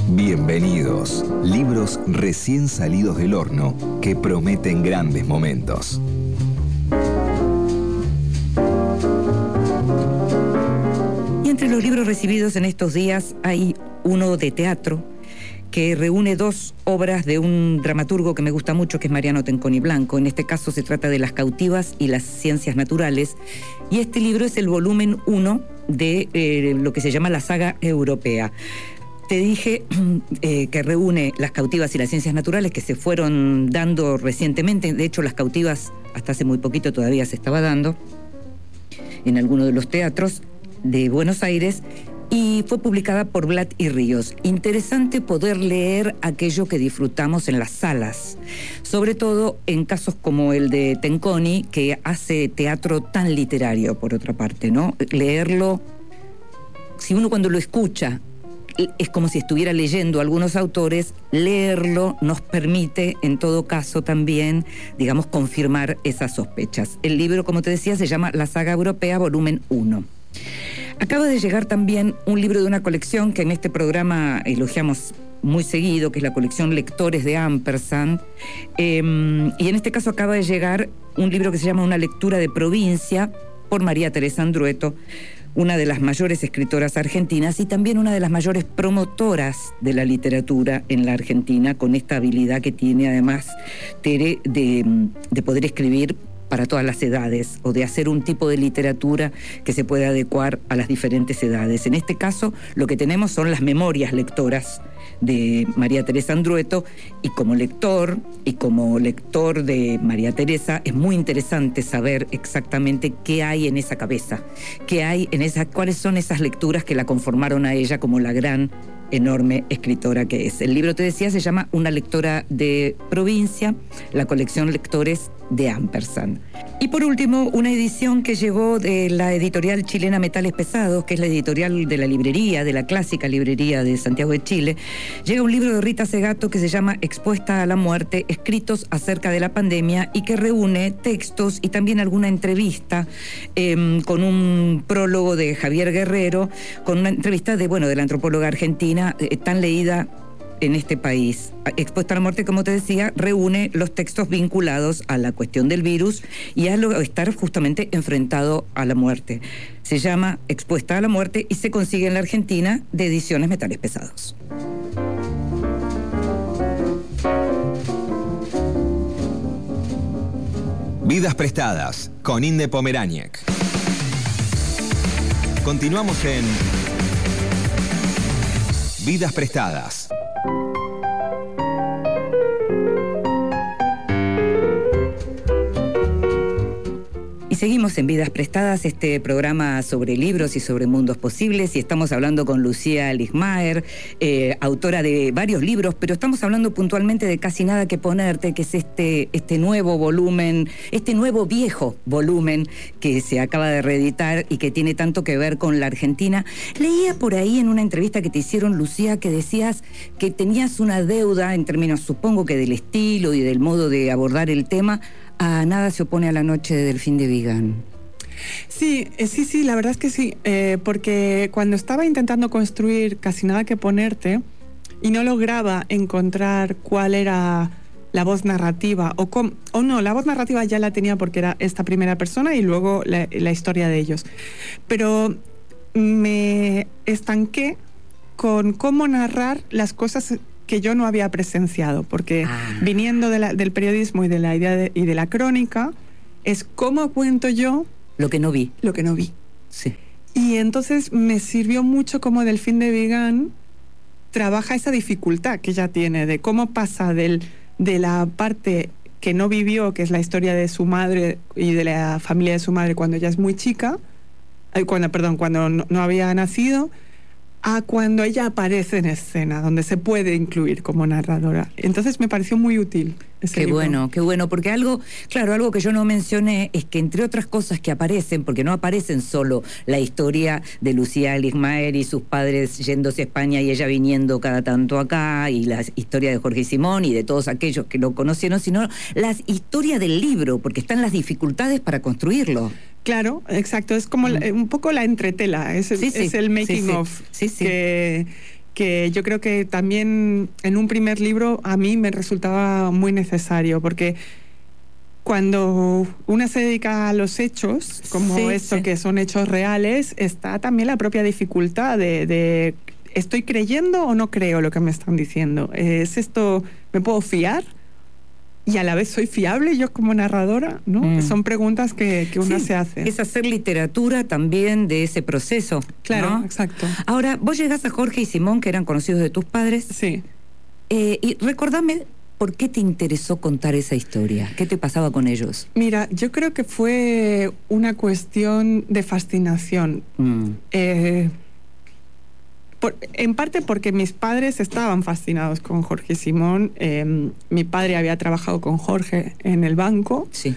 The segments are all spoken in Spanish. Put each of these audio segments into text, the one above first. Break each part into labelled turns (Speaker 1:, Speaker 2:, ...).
Speaker 1: Bienvenidos. Libros recién salidos del horno que prometen grandes momentos.
Speaker 2: Y entre los libros recibidos en estos días hay uno de teatro que reúne dos obras de un dramaturgo que me gusta mucho, que es Mariano Tenconi Blanco. En este caso se trata de Las cautivas y las ciencias naturales. Y este libro es el volumen 1 de lo que se llama la saga europea. Te dije que reúne Las cautivas y las ciencias naturales, que se fueron dando recientemente. De hecho, Las cautivas hasta hace muy poquito todavía se estaba dando en alguno de los teatros de Buenos Aires, y fue publicada por Blatt y Ríos. Interesante poder leer aquello que disfrutamos en las salas, sobre todo en casos como el de Tenconi, que hace teatro tan literario, por otra parte, ¿no? Leerlo, si uno cuando lo escucha es como si estuviera leyendo a algunos autores, leerlo nos permite, en todo caso, también, digamos, confirmar esas sospechas. El libro, como te decía, se llama La saga europea, volumen 1. Acaba de llegar también un libro de una colección que en este programa elogiamos muy seguido, que es la colección Lectores de Ampersand. Y en este caso acaba de llegar un libro que se llama Una lectura de provincia, por María Teresa Andrueto, una de las mayores escritoras argentinas y también una de las mayores promotoras de la literatura en la Argentina, con esta habilidad que tiene además Tere de poder escribir para todas las edades, o de hacer un tipo de literatura que se pueda adecuar a las diferentes edades. En este caso, lo que tenemos son las memorias lectoras de María Teresa Andrueto, y como lector de María Teresa, es muy interesante saber exactamente qué hay en esa cabeza, cuáles son esas lecturas que la conformaron a ella como la gran, enorme escritora que es. El libro, te decía, se llama Una lectora de provincia, la colección Lectores de Ampersand. Y por último, una edición que llegó de la editorial chilena Metales Pesados, que es la editorial de la librería, de la clásica librería de Santiago de Chile. Llega un libro de Rita Segato que se llama Expuesta a la muerte, escritos acerca de la pandemia, y que reúne textos y también alguna entrevista con un prólogo de Javier Guerrero, con una entrevista de la antropóloga argentina tan leída en este país. Expuesta a la muerte, como te decía, reúne los textos vinculados a la cuestión del virus y a estar justamente enfrentado a la muerte. Se llama Expuesta a la muerte y se consigue en la Argentina de Ediciones Metales Pesados.
Speaker 1: Vidas prestadas con Inde Pomeráñez. Continuamos en Vidas prestadas.
Speaker 2: Seguimos en Vidas Prestadas, este programa sobre libros y sobre mundos posibles, y estamos hablando con Lucía Ligmaer, autora de varios libros, pero estamos hablando puntualmente de Casi nada que ponerte, que es este nuevo volumen, este nuevo viejo volumen que se acaba de reeditar y que tiene tanto que ver con la Argentina. Leía por ahí en una entrevista que te hicieron, Lucía, que decías que tenías una deuda en términos, supongo que del estilo y del modo de abordar el tema, a Nada se opone a la noche de Delfín de Vigan.
Speaker 3: Sí, la verdad es que sí, porque cuando estaba intentando construir Casi nada que ponerte y no lograba encontrar cuál era la voz narrativa, la voz narrativa ya la tenía porque era esta primera persona y luego la historia de ellos, pero me estanqué con cómo narrar las cosas que yo no había presenciado, porque viniendo del periodismo y de la idea y de la crónica, es cómo cuento yo
Speaker 2: lo que no vi.
Speaker 3: Sí. Y entonces me sirvió mucho como Delfín de Vigan trabaja esa dificultad que ella tiene, de cómo pasa de la parte que no vivió, que es la historia de su madre y de la familia de su madre cuando ella es muy chica, cuando no había nacido, a cuando ella aparece en escena, donde se puede incluir como narradora. Entonces me pareció muy útil ese libro.
Speaker 2: Qué bueno, porque algo que yo no mencioné es que, entre otras cosas que aparecen, porque no aparecen solo la historia de Lucía Ligmaer y sus padres yéndose a España y ella viniendo cada tanto acá, y la historia de Jorge Simón y de todos aquellos que lo conocieron, sino la historia del libro, porque están las dificultades para construirlo.
Speaker 3: Claro, exacto, es como un poco la entretela, es el making of, que yo creo que también en un primer libro a mí me resultaba muy necesario, porque cuando una se dedica a los hechos, como esto que son hechos reales, está también la propia dificultad de ¿estoy creyendo o no creo lo que me están diciendo? ¿Es esto, me puedo fiar? Y a la vez soy fiable yo como narradora, ¿no? Son preguntas que uno se hace.
Speaker 2: Es hacer literatura también de ese proceso.
Speaker 3: Claro,
Speaker 2: ¿no?
Speaker 3: exacto.
Speaker 2: Ahora, vos llegás a Jorge y Simón, que eran conocidos de tus padres.
Speaker 3: Sí.
Speaker 2: Y recordame, ¿por qué te interesó contar esa historia? ¿Qué te pasaba con ellos?
Speaker 3: Mira, yo creo que fue una cuestión de fascinación. En parte porque mis padres estaban fascinados con Jorge y Simón. Mi padre había trabajado con Jorge en el banco.
Speaker 2: Sí.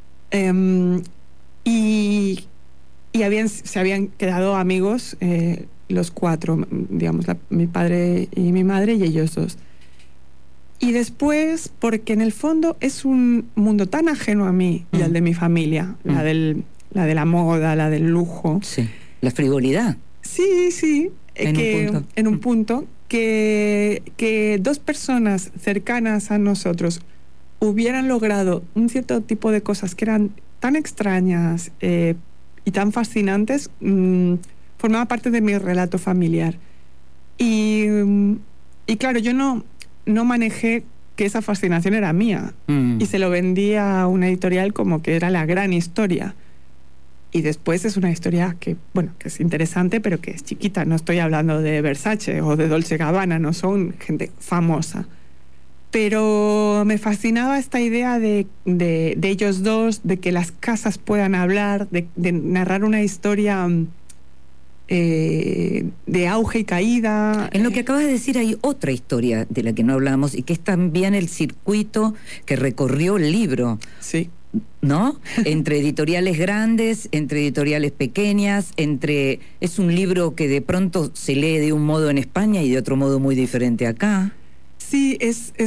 Speaker 3: Y se habían quedado amigos los cuatro, digamos, mi padre y mi madre y ellos dos. Y después, porque en el fondo es un mundo tan ajeno a mí y al de mi familia, la de la moda, la del lujo.
Speaker 2: Sí, la frivolidad.
Speaker 3: Sí. En un punto que dos personas cercanas a nosotros hubieran logrado un cierto tipo de cosas que eran tan extrañas y tan fascinantes, formaba parte de mi relato familiar. Y claro, yo no manejé que esa fascinación era mía y se lo vendí a una editorial como que era la gran historia. Y después es una historia que es interesante, pero que es chiquita. No estoy hablando de Versace o de Dolce & Gabbana, no son gente famosa. Pero me fascinaba esta idea de ellos dos, de que las casas puedan hablar, de narrar una historia de auge y caída.
Speaker 2: En lo que acabas de decir hay otra historia de la que no hablamos y que es también el circuito que recorrió el libro.
Speaker 3: Sí.
Speaker 2: ¿No? Entre editoriales grandes, entre editoriales pequeñas, es un libro que de pronto se lee de un modo en España y de otro modo muy diferente acá.
Speaker 3: Sí,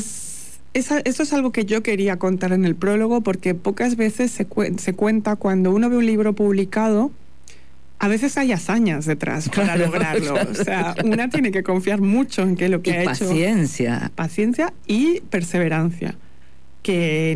Speaker 3: eso es algo que yo quería contar en el prólogo, porque pocas veces se cuenta cuando uno ve un libro publicado. A veces hay hazañas detrás para lograrlo. Claro. O sea, una tiene que confiar mucho en que lo que ha hecho. Paciencia y perseverancia. Que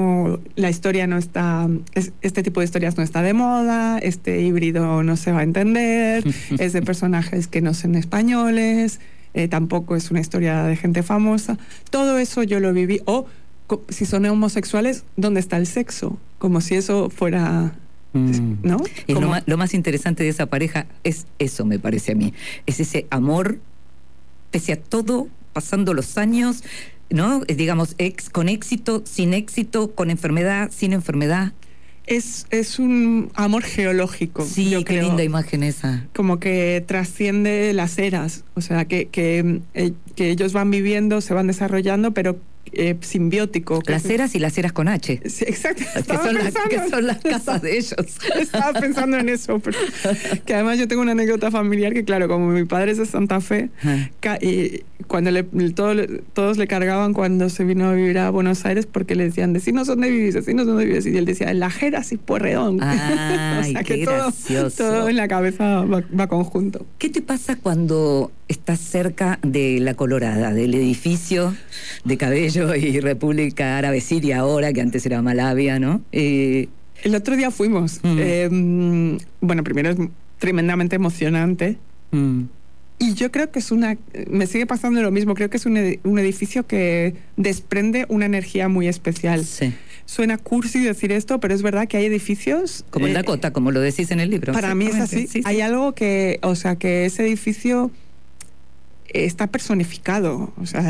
Speaker 3: la historia no está, este tipo de historias no está de moda, este híbrido no se va a entender, es de personajes que no son españoles, tampoco es una historia de gente famosa. Todo eso yo lo viví. O si son homosexuales, ¿dónde está el sexo? Como si eso fuera... ¿no?
Speaker 2: Y lo más interesante de esa pareja es eso, me parece a mí. Es ese amor, pese a todo, pasando los años... ¿no? Digamos, con éxito, sin éxito, con enfermedad, sin enfermedad.
Speaker 3: Es un amor geológico.
Speaker 2: Sí,
Speaker 3: yo
Speaker 2: qué
Speaker 3: creo.
Speaker 2: Linda imagen esa.
Speaker 3: Como que trasciende las eras. O sea, que ellos van viviendo, se van desarrollando, pero simbiótico.
Speaker 2: Las eras y las eras con H.
Speaker 3: Sí, exacto.
Speaker 2: Que son las casas de ellos.
Speaker 3: Estaba pensando en eso. Pero, que además yo tengo una anécdota familiar que, claro, como mi padre es de Santa Fe, y cuando todos le cargaban cuando se vino a vivir a Buenos Aires, porque le decían, vecinos son de vivir, vecinos son de vivir. Y él decía, en la Jeras y Pueyrredón.
Speaker 2: Ay,
Speaker 3: o sea,
Speaker 2: qué
Speaker 3: que
Speaker 2: gracioso.
Speaker 3: todo en la cabeza va conjunto.
Speaker 2: ¿Qué te pasa cuando estás cerca de La Colorada, del edificio de Cabello y República Árabe Siria ahora, que antes era Malavia, ¿no?
Speaker 3: El otro día fuimos. Bueno, primero es tremendamente emocionante. Y yo creo que me sigue pasando lo mismo. Creo que es un edificio que desprende una energía muy especial.
Speaker 2: Sí.
Speaker 3: Suena cursi decir esto, pero es verdad que hay edificios...
Speaker 2: Como el Dakota, como lo decís en el libro.
Speaker 3: Para mí es así. Sí, hay algo que ese edificio está personificado. O sea,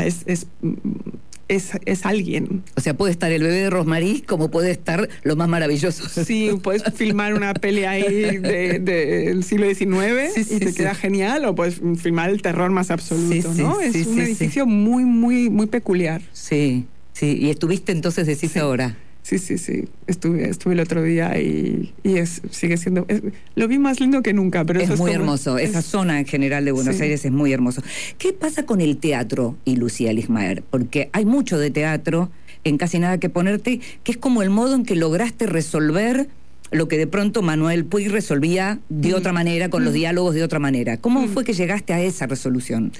Speaker 3: es alguien.
Speaker 2: O sea, puede estar el bebé de Rosmarie como puede estar lo más maravilloso.
Speaker 3: Sí, puedes filmar una peli ahí del siglo XIX y te queda genial, o puedes filmar el terror más absoluto, ¿no? Es un edificio muy, muy, muy peculiar.
Speaker 2: Sí, y estuviste entonces, decís ahora.
Speaker 3: Sí. Estuve el otro día y sigue siendo... lo vi más lindo que nunca, pero eso es
Speaker 2: muy hermoso. Esa zona en general de Buenos Aires es muy hermoso. ¿Qué pasa con el teatro y Lucía Ligmaer? Porque hay mucho de teatro en Casi Nada que Ponerte, que es como el modo en que lograste resolver lo que de pronto Manuel Puig resolvía de otra manera, con los diálogos de otra manera. ¿Cómo fue que llegaste a esa resolución?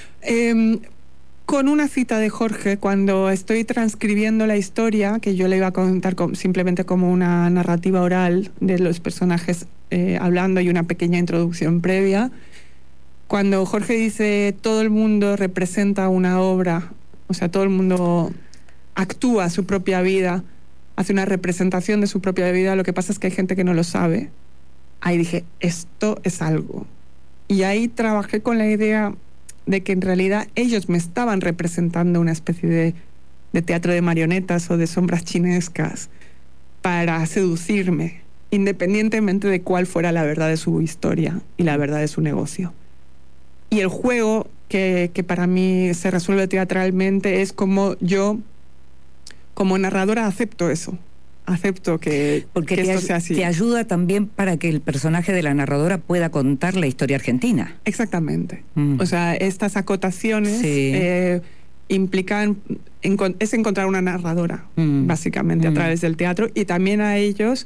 Speaker 3: Con una cita de Jorge, cuando estoy transcribiendo la historia, que yo le iba a contar simplemente como una narrativa oral de los personajes hablando y una pequeña introducción previa, cuando Jorge dice todo el mundo representa una obra, o sea, todo el mundo actúa su propia vida, hace una representación de su propia vida, lo que pasa es que hay gente que no lo sabe. Ahí dije, esto es algo. Y ahí trabajé con la idea de que en realidad ellos me estaban representando una especie de teatro de marionetas o de sombras chinescas para seducirme, independientemente de cuál fuera la verdad de su historia y la verdad de su negocio. Y el juego que para mí se resuelve teatralmente es como yo, como narradora, acepto eso. Acepto que esto sea así.
Speaker 2: Te ayuda también para que el personaje de la narradora pueda contar la historia argentina.
Speaker 3: Exactamente. O sea, estas acotaciones implican... es encontrar una narradora, básicamente, a través del teatro. Y también a ellos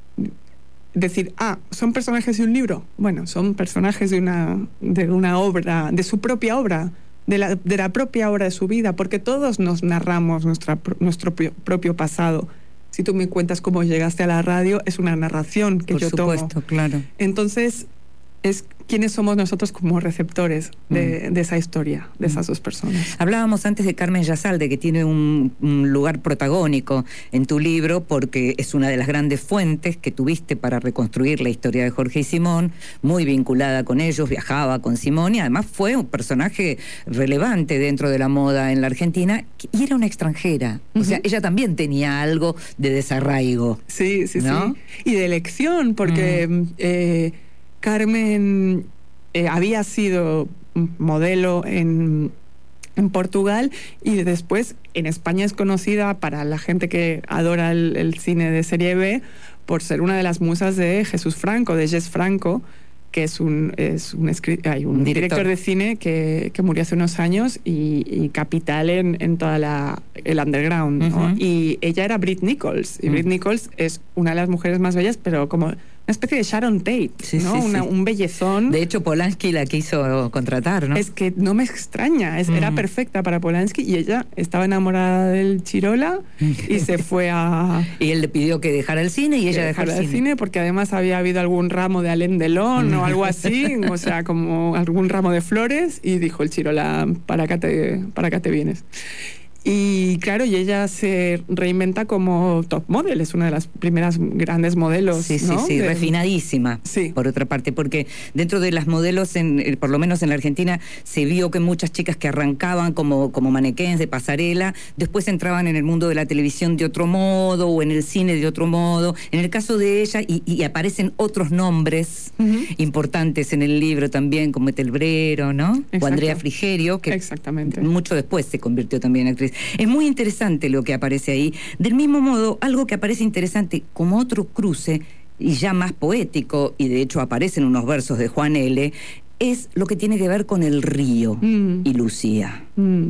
Speaker 3: decir, ¿son personajes de un libro? Bueno, son personajes de una obra, de su propia obra, de la propia obra de su vida, porque todos nos narramos nuestro propio pasado. Si tú me cuentas cómo llegaste a la radio, es una narración que yo tomo. Por supuesto, claro. Entonces, es quiénes somos nosotros como receptores de esa historia, de esas dos personas.
Speaker 2: Hablábamos antes de Carmen Yazalde, que tiene un lugar protagónico en tu libro, porque es una de las grandes fuentes que tuviste para reconstruir la historia de Jorge y Simón, muy vinculada con ellos, viajaba con Simón, y además fue un personaje relevante dentro de la moda en la Argentina, y era una extranjera. O sea, ella también tenía algo de desarraigo.
Speaker 3: Sí, ¿no? Y de elección, porque... Carmen había sido modelo en Portugal y después en España es conocida para la gente que adora el cine de serie B por ser una de las musas de Jesús Franco, de Jess Franco, que es un director de cine que murió hace unos años y capital en toda el underground, ¿no? Y ella era Brit Nichols, y Brit Nichols es una de las mujeres más bellas, pero como una especie de Sharon Tate, ¿no? Un bellezón.
Speaker 2: De hecho, Polanski la quiso contratar, ¿no?
Speaker 3: Es que no me extraña, era perfecta para Polanski, y ella estaba enamorada del Chirola y se fue a...
Speaker 2: Y él le pidió que dejara el cine y ella dejara el cine,
Speaker 3: porque además había habido algún ramo de Alain Delon o algo así, o sea, como algún ramo de flores, y dijo el Chirola, para acá te vienes. Y claro, y ella se reinventa como top model, es una de las primeras grandes modelos.
Speaker 2: Sí, ¿no? Sí, refinadísima, por otra parte, porque dentro de las modelos, por lo menos en la Argentina, se vio que muchas chicas que arrancaban como manequens de pasarela, después entraban en el mundo de la televisión de otro modo, o en el cine de otro modo. En el caso de ella, y aparecen otros nombres importantes en el libro también, como Etelbrero, ¿no?
Speaker 3: Exacto.
Speaker 2: O Andrea Frigerio, que mucho después se convirtió también en actriz. Es muy interesante lo que aparece ahí. Del mismo modo, algo que aparece interesante como otro cruce, y ya más poético, y de hecho aparecen unos versos de Juan L., es lo que tiene que ver con el río y Lucía.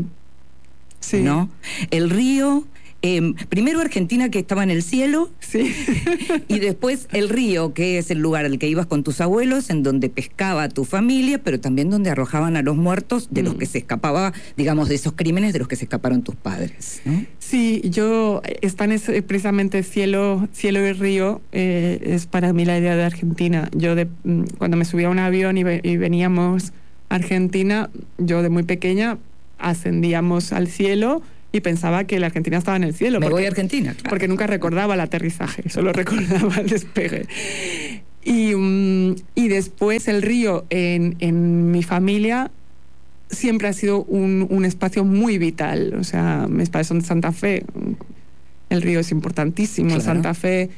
Speaker 3: Sí.
Speaker 2: ¿No? El río... primero Argentina, que estaba en el cielo, y después el río, que es el lugar al que ibas con tus abuelos, en donde pescaba tu familia, pero también donde arrojaban a los muertos de los que se escapaba, digamos, de esos crímenes de los que se escaparon tus padres, ¿no?
Speaker 3: Sí, están precisamente cielo y río, es para mí la idea de Argentina. Yo cuando me subía a un avión y veníamos a Argentina, yo de muy pequeña ascendíamos al cielo y pensaba que la Argentina estaba en el cielo.
Speaker 2: Voy a Argentina, claro.
Speaker 3: Porque nunca recordaba el aterrizaje, solo recordaba el despegue. Y después el río en mi familia siempre ha sido un espacio muy vital. O sea, mis padres son de Santa Fe, el río es importantísimo. Claro. Santa Fe,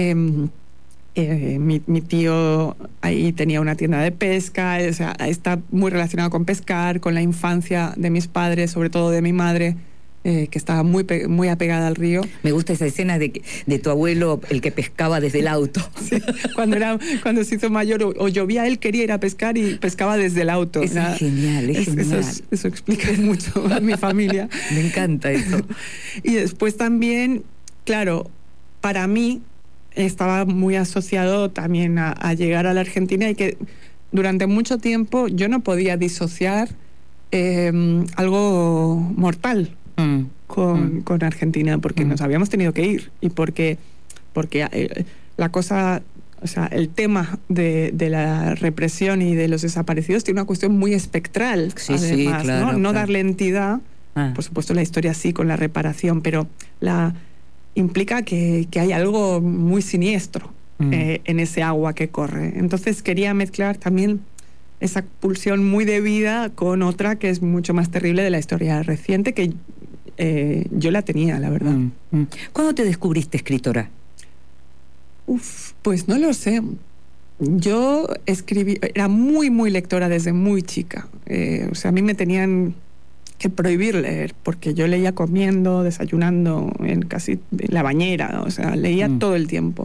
Speaker 3: mi tío ahí tenía una tienda de pesca, o sea, está muy relacionado con pescar, con la infancia de mis padres, sobre todo de mi madre, que estaba muy apegada al río.
Speaker 2: Me gusta esa escena de tu abuelo, el que pescaba desde el auto.
Speaker 3: Sí, cuando se hizo mayor o llovía, él quería ir a pescar y pescaba desde el auto.
Speaker 2: Es genial, es genial.
Speaker 3: Eso explica mucho a mi familia.
Speaker 2: Me encanta eso.
Speaker 3: Y después también, claro, para mí, estaba muy asociado también a llegar a la Argentina, y que durante mucho tiempo yo no podía disociar algo mortal con Argentina, porque nos habíamos tenido que ir, y porque la cosa, o sea, el tema de la represión y de los desaparecidos tiene una cuestión muy espectral,
Speaker 2: sí,
Speaker 3: además,
Speaker 2: sí, claro,
Speaker 3: ¿no? No
Speaker 2: claro.
Speaker 3: darle entidad, por supuesto la historia sí con la reparación, pero implica que hay algo muy siniestro en ese agua que corre. Entonces quería mezclar también esa pulsión muy de vida con otra que es mucho más terrible de la historia reciente, que yo la tenía, la verdad.
Speaker 2: ¿Cuándo te descubriste escritora?
Speaker 3: Pues no lo sé. Yo era muy, muy lectora desde muy chica. O sea, a mí me tenían que prohibir leer, porque yo leía comiendo, desayunando, casi en la bañera, o sea, leía todo el tiempo.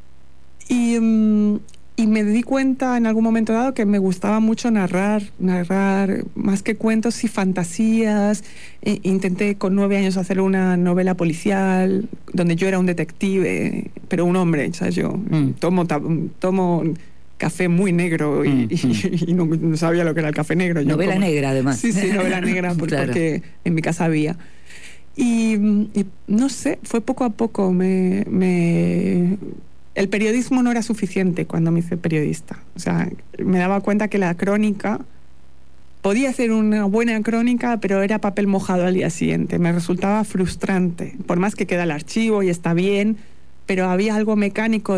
Speaker 3: Y me di cuenta en algún momento dado que me gustaba mucho narrar más que cuentos y fantasías. Intenté con 9 años hacer una novela policial donde yo era un detective, pero un hombre, ¿sabes? Yo tomo café muy negro y no sabía lo que era el café negro.
Speaker 2: Novela negra, además.
Speaker 3: Sí, novela negra,
Speaker 2: Claro.
Speaker 3: Porque en mi casa había. Y no sé, fue poco a poco. El periodismo no era suficiente cuando me hice periodista. O sea, me daba cuenta que la crónica podía ser una buena crónica, pero era papel mojado al día siguiente. Me resultaba frustrante. Por más que queda el archivo y está bien, pero había algo mecánico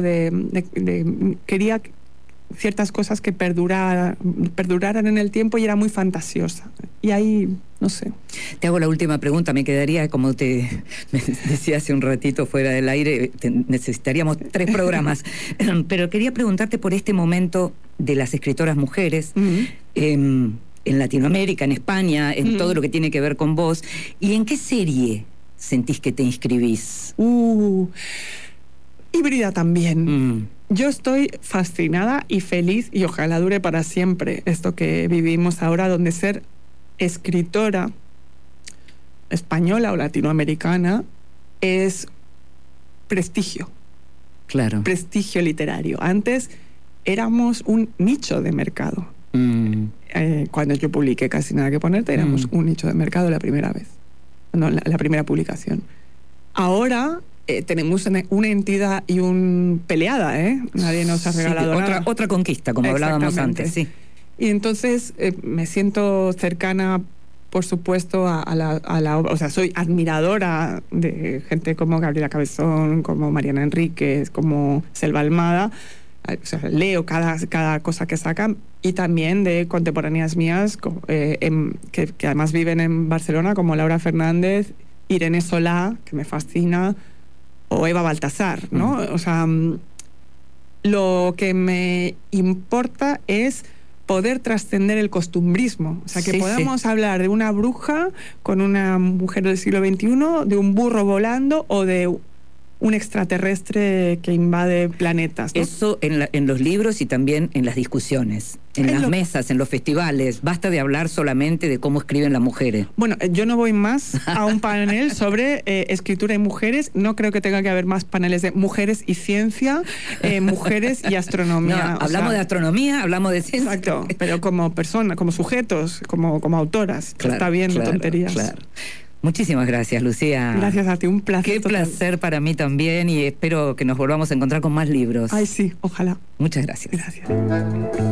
Speaker 3: quería ciertas cosas que perduraran en el tiempo, y era muy fantasiosa. Y ahí, no sé.
Speaker 2: Te hago la última pregunta. Me quedaría, como te decía hace un ratito fuera del aire, necesitaríamos 3 programas. Pero quería preguntarte por este momento de las escritoras mujeres en Latinoamérica, en España, en todo lo que tiene que ver con vos. ¿Y en qué serie sentís que te inscribís?
Speaker 3: Híbrida también. Yo estoy fascinada y feliz, y ojalá dure para siempre esto que vivimos ahora, donde ser escritora española o latinoamericana es prestigio.
Speaker 2: Claro.
Speaker 3: Prestigio literario. Antes éramos un nicho de mercado. Cuando yo publiqué Casi nada que ponerte, éramos un nicho de mercado la primera vez. No, la primera publicación. Ahora tenemos una entidad y peleada, Nadie nos ha regalado nada.
Speaker 2: Otra conquista, como hablábamos antes, sí.
Speaker 3: Y entonces me siento cercana, por supuesto, a la obra. O sea, soy admiradora de gente como Gabriela Cabezón, como Mariana Enríquez, como Selva Almada. O sea, leo cada cosa que sacan, y también de contemporáneas mías que además viven en Barcelona, como Laura Fernández, Irene Solá, que me fascina, o Eva Baltasar, ¿no? O sea, lo que me importa es poder trascender el costumbrismo. O sea, que podamos hablar de una bruja con una mujer del siglo XXI, de un burro volando o de un extraterrestre que invade planetas, ¿no?
Speaker 2: Eso en los libros y también en las discusiones, en las mesas, en los festivales. Basta de hablar solamente de cómo escriben las mujeres.
Speaker 3: Bueno, yo no voy más a un panel sobre escritura y mujeres. No creo que tenga que haber más paneles de mujeres y ciencia, mujeres y astronomía.
Speaker 2: No, hablamos de astronomía, hablamos de ciencia.
Speaker 3: Exacto, pero como personas, como sujetos, como autoras.
Speaker 2: Claro,
Speaker 3: está bien,
Speaker 2: claro,
Speaker 3: tonterías.
Speaker 2: Claro. Muchísimas gracias, Lucía.
Speaker 3: Gracias a ti, un placer.
Speaker 2: Qué
Speaker 3: total.
Speaker 2: placer para mí también, y espero que nos volvamos a encontrar con más libros.
Speaker 3: Ay, sí, ojalá.
Speaker 2: Muchas gracias.
Speaker 3: Gracias.